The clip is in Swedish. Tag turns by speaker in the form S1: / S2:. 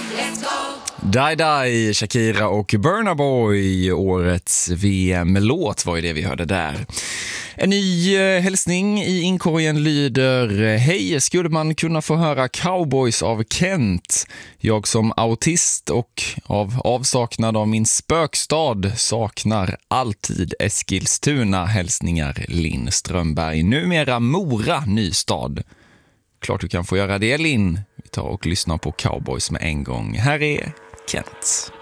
S1: Die Die, Shakira och Burna Boy, årets VM-låt var ju det vi hörde där. En ny hälsning i inkorgen lyder: hej, skulle man kunna få höra Cowboys av Kent? Jag som autist och av avsaknad av min spökstad saknar alltid Eskilstuna. Hälsningar Linn Strömberg, numera Mora nystad. Klart du kan få göra det, Linn. Vi tar och lyssnar på Cowboys med en gång. Här är Kent.